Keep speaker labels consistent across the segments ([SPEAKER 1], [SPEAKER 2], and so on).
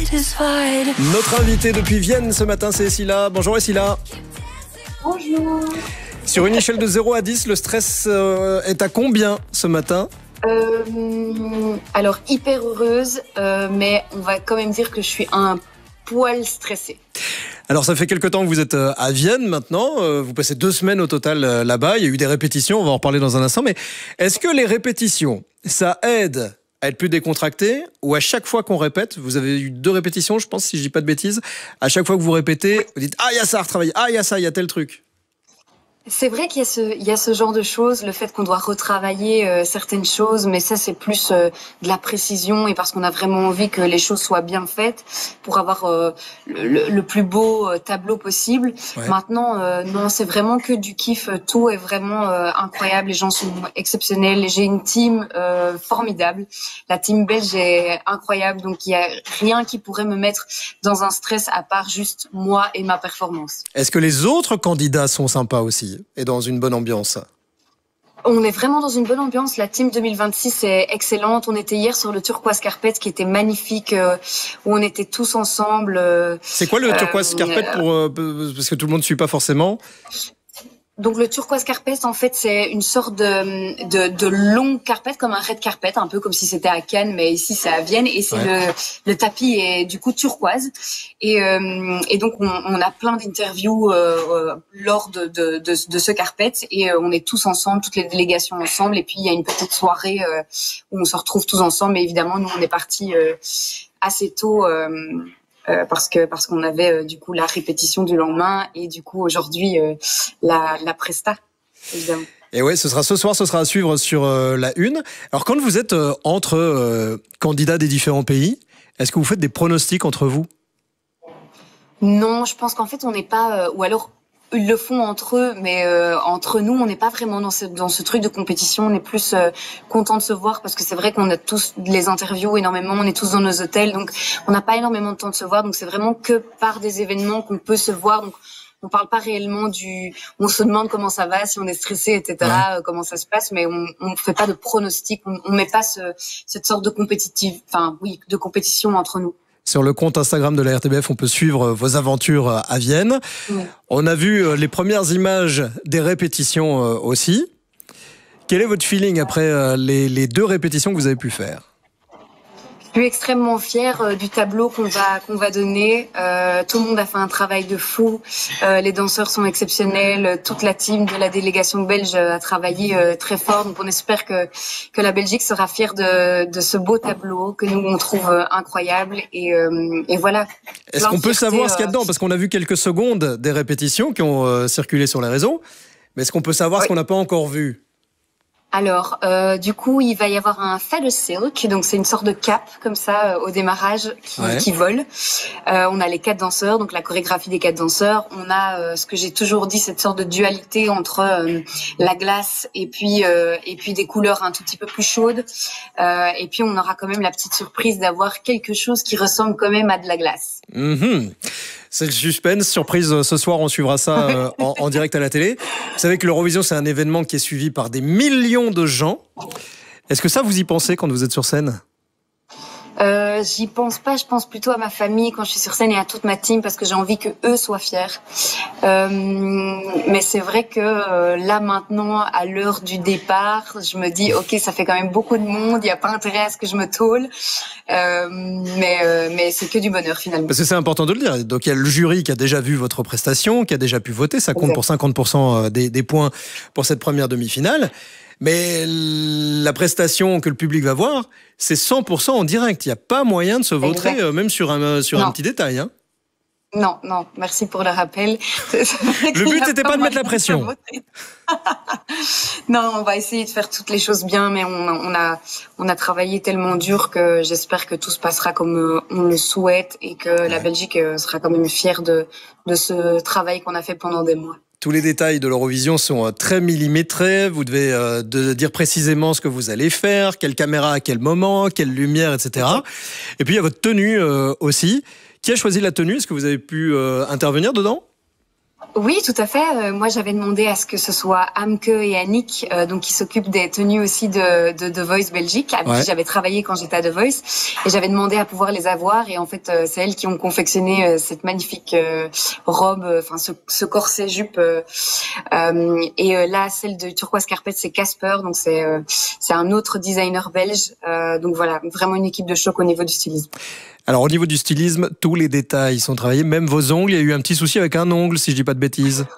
[SPEAKER 1] Notre invitée depuis Vienne ce matin, c'est Esila. Bonjour Esila.
[SPEAKER 2] Bonjour.
[SPEAKER 1] Sur une échelle de 0 à 10, le stress est à combien ce matin ?
[SPEAKER 2] Alors, hyper heureuse, mais on va quand même dire que je suis un poil stressée.
[SPEAKER 1] Alors, ça fait quelque temps que vous êtes à Vienne maintenant. Vous passez 2 semaines au total là-bas. Il y a eu des répétitions, on va en reparler dans un instant. Mais est-ce que les répétitions, ça aide à être plus décontracté, ou à chaque fois qu'on répète, vous avez eu 2 répétitions, je pense, si je dis pas de bêtises, à chaque fois que vous répétez, vous dites « Ah, il y a ça à retravailler, ah, il y a ça, il y a tel truc ».
[SPEAKER 2] C'est vrai qu'il y a ce genre de choses, le fait qu'on doit retravailler certaines choses, mais ça c'est plus de la précision et parce qu'on a vraiment envie que les choses soient bien faites pour avoir le plus beau tableau possible. Ouais. Maintenant, non, c'est vraiment que du kiff. Tout est vraiment incroyable. Les gens sont exceptionnels. J'ai une team formidable. La team belge est incroyable, donc il y a rien qui pourrait me mettre dans un stress à part juste moi et ma performance.
[SPEAKER 1] Est-ce que les autres candidats sont sympas aussi ? Et dans une bonne ambiance?
[SPEAKER 2] On est vraiment dans une bonne ambiance. La team 2026 est excellente. On était hier sur le Turquoise Carpet qui était magnifique, où on était tous ensemble.
[SPEAKER 1] C'est quoi le Turquoise Carpet parce que tout le monde ne suit pas forcément?
[SPEAKER 2] Donc le Turquoise Carpet, en fait, c'est une sorte de longue carpet, comme un red carpet, un peu comme si c'était à Cannes, mais ici c'est à Vienne, et c'est le tapis est du coup turquoise. Et donc on a plein d'interviews lors de ce carpet, et on est tous ensemble, toutes les délégations ensemble, et puis il y a une petite soirée où on se retrouve tous ensemble. Mais évidemment, nous on est partis assez tôt. Parce qu'on avait du coup la répétition du lendemain et du coup aujourd'hui la presta, évidemment.
[SPEAKER 1] Et ouais, ce sera ce soir, ce sera à suivre sur la Une. Alors quand vous êtes entre candidats des différents pays, est-ce que vous faites des pronostics entre vous?
[SPEAKER 2] Non, je pense qu'en fait on n'est pas, ou alors ils le font entre eux, mais entre nous, on n'est pas vraiment dans ce truc de compétition. On est plus content de se voir parce que c'est vrai qu'on a tous les interviews énormément, on est tous dans nos hôtels, donc on n'a pas énormément de temps de se voir. Donc c'est vraiment que par des événements qu'on peut se voir. Donc on parle pas réellement on se demande comment ça va, si on est stressé, etc. Comment ça se passe, mais on fait pas de pronostics. On met pas cette sorte de de compétition entre nous.
[SPEAKER 1] Sur le compte Instagram de la RTBF, on peut suivre vos aventures à Vienne. Oui. On a vu les premières images des répétitions aussi. Quel est votre feeling après les 2 répétitions que vous avez pu faire ?
[SPEAKER 2] Je suis extrêmement fière du tableau qu'on va donner. Tout le monde a fait un travail de fou. Les danseurs sont exceptionnels. Toute la team de la délégation belge a travaillé très fort. Donc on espère que la Belgique sera fière de ce beau tableau que nous on trouve incroyable. Et voilà.
[SPEAKER 1] Est-ce qu'on peut savoir ce qu'il y a dedans ? Parce qu'on a vu quelques secondes des répétitions qui ont circulé sur les réseaux. Mais est-ce qu'on peut savoir ce qu'on n'a pas encore vu ?
[SPEAKER 2] Alors, du coup, il va y avoir un feather silk, donc c'est une sorte de cape comme ça au démarrage qui vole. On a les 4 danseurs, donc la chorégraphie des 4 danseurs. On a ce que j'ai toujours dit, cette sorte de dualité entre la glace et puis des couleurs un tout petit peu plus chaudes. Et puis on aura quand même la petite surprise d'avoir quelque chose qui ressemble quand même à de la glace.
[SPEAKER 1] Mmh. C'est le suspense, surprise, ce soir on suivra ça en direct à la télé. Vous savez que l'Eurovision c'est un événement qui est suivi par des millions de gens. Est-ce que ça vous y pensez quand vous êtes sur scène ?
[SPEAKER 2] J'y pense pas, je pense plutôt à ma famille quand je suis sur scène et à toute ma team parce que j'ai envie que eux soient fiers. Mais c'est vrai que là maintenant, à l'heure du départ, je me dis ok, ça fait quand même beaucoup de monde, il y a pas intérêt à ce que je me tôle, mais c'est que du bonheur finalement.
[SPEAKER 1] Parce que c'est important de le dire. Donc il y a le jury qui a déjà vu votre prestation, qui a déjà pu voter, ça compte pour 50% des points pour cette première demi-finale. Mais la prestation que le public va voir, c'est 100% en direct. Il n'y a pas moyen de se vautrer, même sur un petit détail. Hein.
[SPEAKER 2] Non, merci pour le rappel.
[SPEAKER 1] Le but n'était pas de mettre la pression.
[SPEAKER 2] Non, on va essayer de faire toutes les choses bien, mais on a travaillé tellement dur que j'espère que tout se passera comme on le souhaite et que la Belgique sera quand même fière de ce travail qu'on a fait pendant des mois.
[SPEAKER 1] Tous les détails de l'Eurovision sont très millimétrés. Vous devez dire précisément ce que vous allez faire, quelle caméra à quel moment, quelle lumière, etc. Et puis il y a votre tenue aussi. Qui a choisi la tenue ? Est-ce que vous avez pu intervenir dedans ?
[SPEAKER 2] Oui, tout à fait. Moi, j'avais demandé à ce que ce soit Amke et Annick, donc qui s'occupent des tenues aussi de The Voice Belgique, avec qui j'avais travaillé quand j'étais à The Voice, et j'avais demandé à pouvoir les avoir. Et en fait, c'est elles qui ont confectionné cette magnifique robe, enfin ce corset jupe. Et là, celle de Turquoise Carpet, c'est Casper, donc c'est un autre designer belge. Donc voilà, vraiment une équipe de choc au niveau du stylisme.
[SPEAKER 1] Alors au niveau du stylisme, tous les détails sont travaillés, même vos ongles. Il y a eu un petit souci avec un ongle, si je dis pas de bêtises.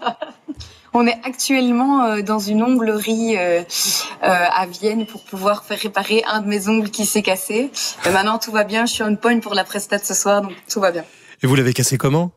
[SPEAKER 2] On est actuellement dans une onglerie à Vienne pour pouvoir faire réparer un de mes ongles qui s'est cassé. Maintenant tout va bien, je suis on point pour la presta de ce soir, donc tout va bien.
[SPEAKER 1] Et vous l'avez cassé comment?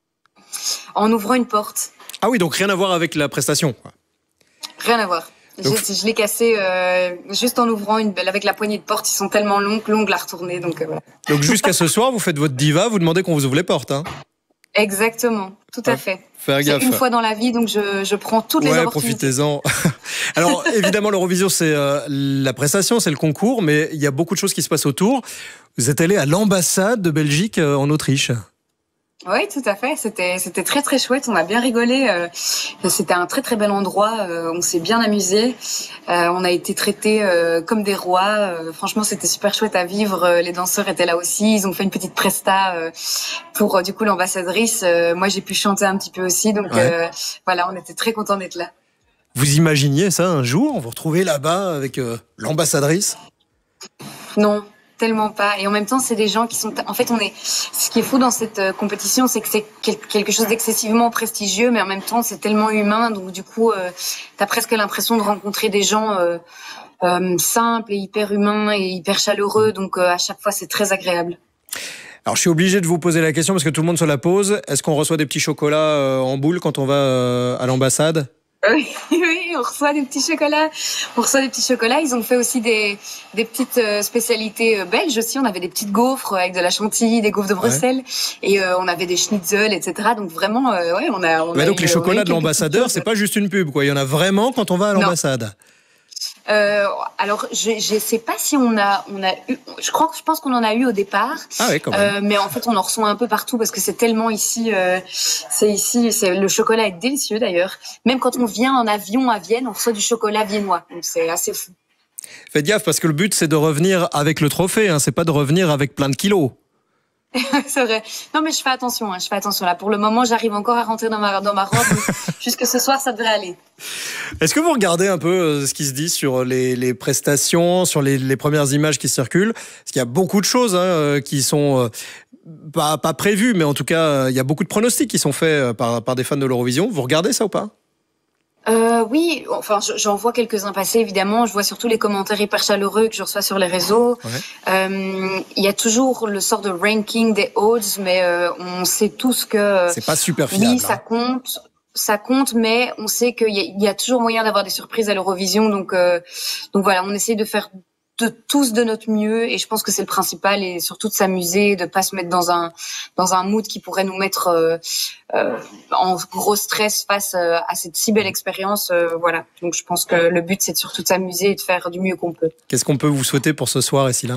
[SPEAKER 2] En ouvrant une porte.
[SPEAKER 1] Ah oui, donc rien à voir avec la prestation.
[SPEAKER 2] Rien à voir. Donc, je l'ai cassé juste en ouvrant avec la poignée de porte. Ils sont tellement longs que l'ongle a retourné. Donc, voilà.
[SPEAKER 1] Donc jusqu'à ce soir, vous faites votre diva, vous demandez qu'on vous ouvre les portes. Hein.
[SPEAKER 2] Exactement, tout à fait.
[SPEAKER 1] Faire gaffe.
[SPEAKER 2] C'est une fois dans la vie, donc je prends toutes les opportunités.
[SPEAKER 1] Profitez-en. Alors évidemment, l'Eurovision, c'est la prestation, c'est le concours, mais il y a beaucoup de choses qui se passent autour. Vous êtes allé à l'ambassade de Belgique en Autriche.
[SPEAKER 2] Oui, tout à fait. C'était très très chouette. On a bien rigolé. C'était un très très bel endroit. On s'est bien amusé. On a été traités comme des rois. Franchement, c'était super chouette à vivre. Les danseurs étaient là aussi. Ils ont fait une petite presta pour du coup l'ambassadrice. Moi, j'ai pu chanter un petit peu aussi. Donc voilà, on était très contents d'être là.
[SPEAKER 1] Vous imaginiez ça un jour, vous retrouvez là-bas avec l'ambassadrice?
[SPEAKER 2] Non. Tellement pas. Et en même temps, c'est des gens qui sont... En fait, ce qui est fou dans cette compétition, c'est que c'est quelque chose d'excessivement prestigieux, mais en même temps, c'est tellement humain. Donc, du coup, t'as presque l'impression de rencontrer des gens simples et hyper humains et hyper chaleureux. Donc, à chaque fois, c'est très agréable.
[SPEAKER 1] Alors, je suis obligé de vous poser la question parce que tout le monde se la pose. Est-ce qu'on reçoit des petits chocolats en boule quand on va à l'ambassade?
[SPEAKER 2] Oui, on reçoit des petits chocolats. On reçoit des petits chocolats. Ils ont fait aussi des petites spécialités belges aussi. On avait des petites gaufres avec de la chantilly, des gaufres de Bruxelles, et on avait des schnitzel, etc. Donc vraiment, on a.
[SPEAKER 1] Mais donc les chocolats de l'ambassadeur, c'est pas juste une pub, quoi. Il y en a vraiment quand on va à l'ambassade.
[SPEAKER 2] Alors, je sais pas si on a eu. Je pense qu'on en a eu au départ.
[SPEAKER 1] Ah ouais, quand même.
[SPEAKER 2] Mais en fait, on en reçoit un peu partout parce que c'est tellement ici. Le chocolat est délicieux d'ailleurs. Même quand on vient en avion à Vienne, on reçoit du chocolat viennois. Donc c'est assez fou.
[SPEAKER 1] Faites gaffe parce que le but c'est de revenir avec le trophée. Hein. C'est pas de revenir avec plein de kilos.
[SPEAKER 2] C'est vrai. Non, mais je fais attention. Je fais attention là. Pour le moment, j'arrive encore à rentrer dans ma robe. Jusque ce soir, ça devrait aller.
[SPEAKER 1] Est-ce que vous regardez un peu ce qui se dit sur les prestations, sur les premières images qui circulent? Parce qu'il y a beaucoup de choses qui sont pas prévues, mais en tout cas, il y a beaucoup de pronostics qui sont faits par des fans de l'Eurovision. Vous regardez ça ou pas?
[SPEAKER 2] Oui, enfin, j'en vois quelques-uns passer, évidemment. Je vois surtout les commentaires hyper chaleureux que je reçois sur les réseaux. Il y a toujours le sort de ranking des odds, mais on sait tous que...
[SPEAKER 1] c'est pas super fiable.
[SPEAKER 2] Oui, ça compte, mais on sait qu'il y a toujours moyen d'avoir des surprises à l'Eurovision. Donc voilà, on essaie de faire tous de notre mieux, et je pense que c'est le principal, et surtout de s'amuser, de pas se mettre dans un mood qui pourrait nous mettre en gros stress face à cette si belle expérience. Voilà, donc je pense que le but c'est surtout de s'amuser et de faire du mieux qu'on peut.
[SPEAKER 1] Qu'est-ce qu'on peut vous souhaiter pour ce soir, Esila?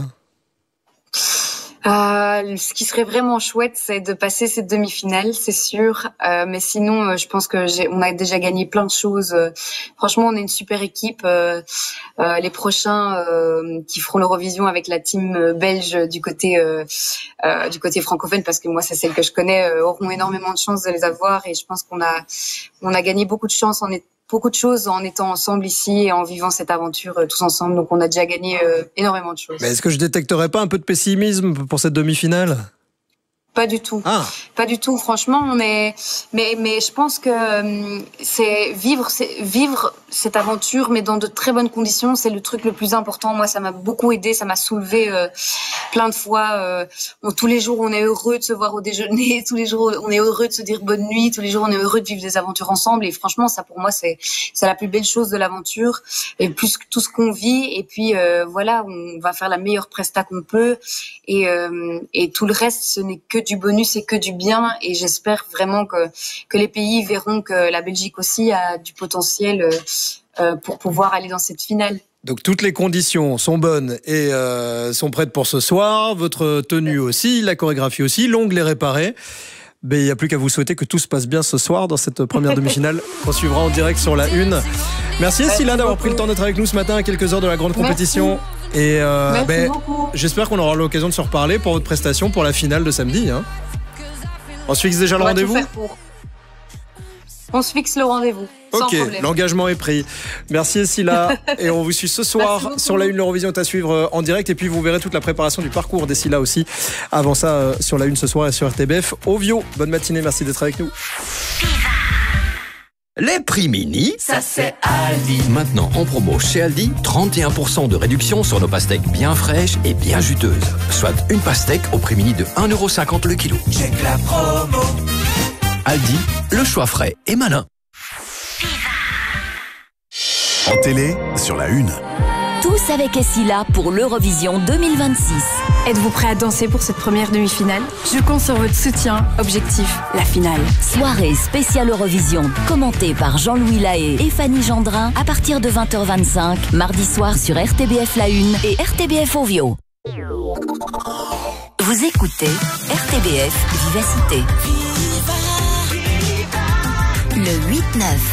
[SPEAKER 2] Ce qui serait vraiment chouette, c'est de passer cette demi-finale, c'est sûr. Mais sinon, je pense que on a déjà gagné plein de choses. Franchement, on est une super équipe. Les prochains qui feront l'Eurovision avec la team belge du côté francophone, parce que moi, c'est celle que je connais, auront énormément de chance de les avoir. Et je pense qu'on a gagné beaucoup de chance beaucoup de choses en étant ensemble ici et en vivant cette aventure tous ensemble. Donc, on a déjà gagné énormément de choses.
[SPEAKER 1] Mais est-ce que je détecterais pas un peu de pessimisme pour cette demi-finale?
[SPEAKER 2] Pas du tout. Pas du tout. Franchement, mais je pense que c'est vivre cette aventure, mais dans de très bonnes conditions. C'est le truc le plus important. Moi, ça m'a beaucoup aidé. Ça m'a soulevé plein de fois. Tous les jours, on est heureux de se voir au déjeuner. Tous les jours, on est heureux de se dire bonne nuit. Tous les jours, on est heureux de vivre des aventures ensemble. Et franchement, ça, pour moi, c'est la plus belle chose de l'aventure. Et plus que tout ce qu'on vit. Et puis, voilà, on va faire la meilleure presta qu'on peut. Et tout le reste, ce n'est que du bonus et que du bien, et j'espère vraiment que les pays verront que la Belgique aussi a du potentiel pour pouvoir aller dans cette finale.
[SPEAKER 1] Donc toutes les conditions sont bonnes et sont prêtes pour ce soir, votre tenue aussi, la chorégraphie aussi, l'ongle est réparé. Ben, il n'y a plus qu'à vous souhaiter que tout se passe bien ce soir dans cette première demi-finale. On suivra en direct sur la une. Merci Esila d'avoir pris le temps d'être avec nous ce matin à quelques heures de la grande compétition. Et j'espère qu'on aura l'occasion de se reparler pour votre prestation pour la finale de samedi. Hein. On se fixe déjà le rendez-vous ?
[SPEAKER 2] On se fixe le rendez-vous.
[SPEAKER 1] Ok, l'engagement est pris. Merci Esila. Et on vous suit ce soir sur la une. L'Eurovision est à suivre en direct. Et puis vous verrez toute la préparation du parcours d'Esila aussi. Avant ça, sur la une ce soir et sur RTBF. Ovio, bonne matinée, merci d'être avec nous.
[SPEAKER 3] Les prix mini, ça c'est Aldi. Maintenant en promo chez Aldi, 31% de réduction sur nos pastèques bien fraîches et bien juteuses. Soit une pastèque au prix mini de 1,50€ le kilo.
[SPEAKER 4] Check la promo.
[SPEAKER 3] Aldi, le choix frais et malin.
[SPEAKER 5] En télé, sur la une.
[SPEAKER 6] Tous avec Esila pour l'Eurovision 2026.
[SPEAKER 7] Êtes-vous prêt à danser pour cette première demi-finale ? Je compte sur votre soutien. Objectif, la finale.
[SPEAKER 6] Soirée spéciale Eurovision, commentée par Jean-Louis Lahaye et Fanny Gendrin à partir de 20h25, mardi soir sur RTBF La Une et RTBF Ovio. Vous écoutez RTBF Vivacité. Le 8-9.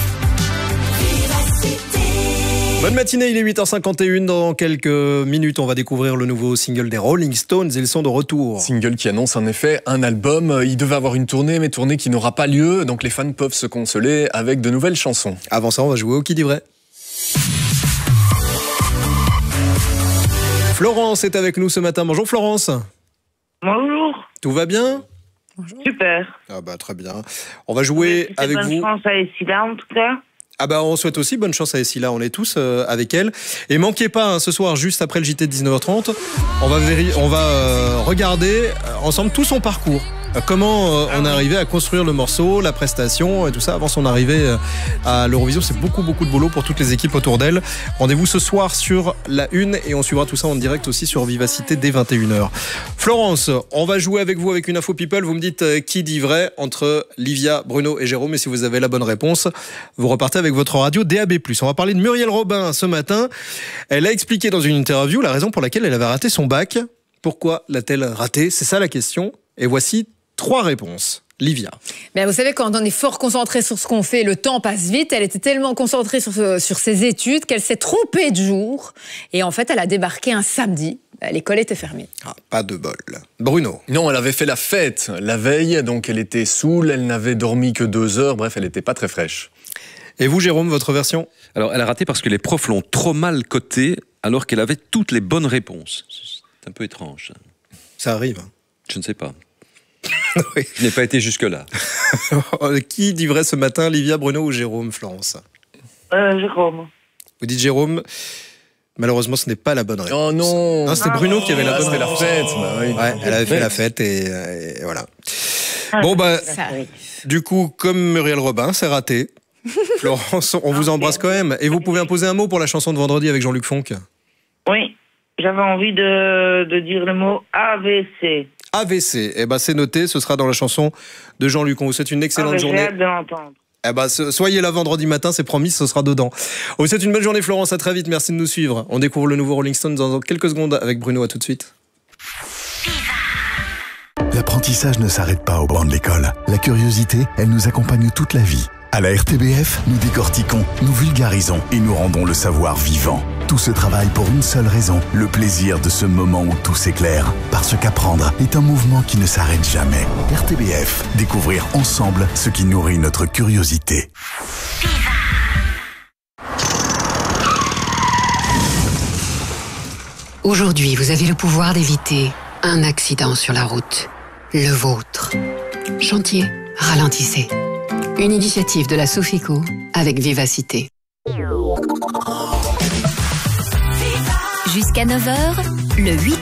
[SPEAKER 1] Bonne matinée, il est 8h51. Dans quelques minutes, on va découvrir le nouveau single des Rolling Stones. Ils sont de retour.
[SPEAKER 8] Single qui annonce en effet un album. Il devait avoir une tournée, mais tournée qui n'aura pas lieu. Donc les fans peuvent se consoler avec de nouvelles chansons.
[SPEAKER 1] Avant ça, on va jouer au Qui dit vrai. Florence est avec nous ce matin. Bonjour Florence.
[SPEAKER 9] Bonjour.
[SPEAKER 1] Tout va bien ?
[SPEAKER 9] Bonjour. Super.
[SPEAKER 1] Ah bah très bien. On va jouer avec vous.
[SPEAKER 9] Bonne chance à Esila en tout cas.
[SPEAKER 1] Ah bah on souhaite aussi bonne chance à Esila, on est tous avec elle. Et manquez pas, hein, ce soir, juste après le JT de 19h30, on va regarder ensemble tout son parcours. Comment on est arrivé à construire le morceau, la prestation et tout ça avant son arrivée à l'Eurovision. C'est beaucoup de boulot pour toutes les équipes autour d'elle. Rendez-vous ce soir sur la une et on suivra tout ça en direct aussi sur Vivacité dès 21h. Florence, on va jouer avec vous avec une info people. Vous me dites qui dit vrai entre Livia, Bruno et Jérôme. Et si vous avez la bonne réponse, vous repartez avec votre radio DAB+. On va parler de Muriel Robin ce matin. Elle a expliqué dans une interview la raison pour laquelle elle avait raté son bac. Pourquoi l'a-t-elle raté ? C'est ça la question. Et voici 3 réponses. Livia.
[SPEAKER 10] Ben vous savez, quand on est fort concentré sur ce qu'on fait, le temps passe vite. Elle était tellement concentrée sur ses études qu'elle s'est trompée de jour. Et en fait, elle a débarqué un samedi. L'école était fermée.
[SPEAKER 1] Ah, pas de bol. Bruno.
[SPEAKER 8] Non, elle avait fait la fête la veille, donc elle était saoule, elle n'avait dormi que 2 heures. Bref, elle n'était pas très fraîche.
[SPEAKER 1] Et vous, Jérôme, votre version ?
[SPEAKER 11] Alors, elle a raté parce que les profs l'ont trop mal cotée alors qu'elle avait toutes les bonnes réponses. C'est un peu étrange.
[SPEAKER 1] Ça arrive.
[SPEAKER 11] Je ne sais pas.
[SPEAKER 1] Oui.
[SPEAKER 11] Je n'ai pas été jusque-là.
[SPEAKER 1] Qui dit vrai ce matin, Livia, Bruno ou Jérôme, Florence ?
[SPEAKER 9] Jérôme.
[SPEAKER 1] Vous dites Jérôme. Malheureusement, ce n'est pas la bonne réponse.
[SPEAKER 8] Oh non,
[SPEAKER 1] c'était Bruno qui avait la bonne réponse.
[SPEAKER 8] C'était la fête. Bah oui.
[SPEAKER 1] Ouais, elle avait fait la fête et voilà. Bon, bah, du coup, comme Muriel Robin, c'est raté. Florence, on vous embrasse quand même. Et vous pouvez imposer un mot pour la chanson de vendredi avec Jean-Luc Fonck ?
[SPEAKER 9] Oui, j'avais envie de dire le mot AVC.
[SPEAKER 1] AVC, eh ben c'est noté, ce sera dans la chanson de Jean-Luc. On vous souhaite une excellente journée.
[SPEAKER 9] J'ai hâte de l'entendre.
[SPEAKER 1] Eh ben, soyez là vendredi matin, c'est promis, ce sera dedans. On vous souhaite une bonne journée Florence, à très vite, merci de nous suivre. On découvre le nouveau Rolling Stones dans quelques secondes avec Bruno, à tout de suite.
[SPEAKER 5] L'apprentissage ne s'arrête pas au banc de l'école. La curiosité, elle nous accompagne toute la vie. À la RTBF, nous décortiquons, nous vulgarisons et nous rendons le savoir vivant. Tout ce travail pour une seule raison, le plaisir de ce moment où tout s'éclaire. Parce qu'apprendre est un mouvement qui ne s'arrête jamais. RTBF, découvrir ensemble ce qui nourrit notre curiosité.
[SPEAKER 12] Aujourd'hui, vous avez le pouvoir d'éviter un accident sur la route. Le vôtre. Chantier, ralentissez. Une initiative de la Sofico avec Vivacité.
[SPEAKER 6] Jusqu'à 9h, le 8-9.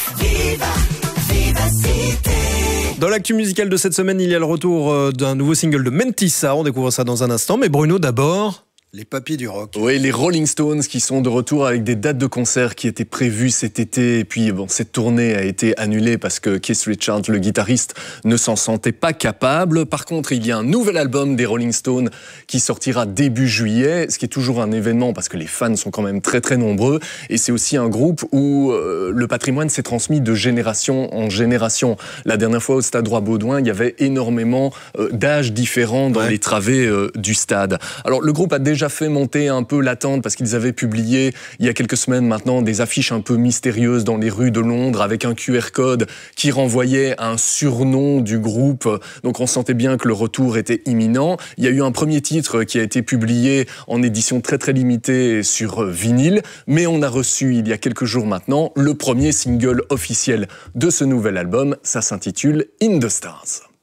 [SPEAKER 1] Dans l'actu musicale de cette semaine, il y a le retour d'un nouveau single de Mentissa. On découvre ça dans un instant. Mais Bruno, d'abord, Les papis du rock.
[SPEAKER 8] Oui, les Rolling Stones qui sont de retour avec des dates de concert qui étaient prévues cet été. Et puis, bon, cette tournée a été annulée parce que Keith Richards, le guitariste, ne s'en sentait pas capable. Par contre, il y a un nouvel album des Rolling Stones qui sortira début juillet, ce qui est toujours un événement parce que les fans sont quand même très très nombreux. Et c'est aussi un groupe où le patrimoine s'est transmis de génération en génération. La dernière fois au Stade Roi-Baudouin, il y avait énormément d'âges différents dans les travées du stade. Alors, le groupe a déjà fait monter un peu l'attente parce qu'ils avaient publié il y a quelques semaines maintenant des affiches un peu mystérieuses dans les rues de Londres avec un QR code qui renvoyait à un surnom du groupe. Donc on sentait bien que le retour était imminent. Il y a eu un premier titre qui a été publié en édition très très limitée sur vinyle, mais on a reçu il y a quelques jours maintenant le premier single officiel de ce nouvel album. Ça s'intitule In the Stars.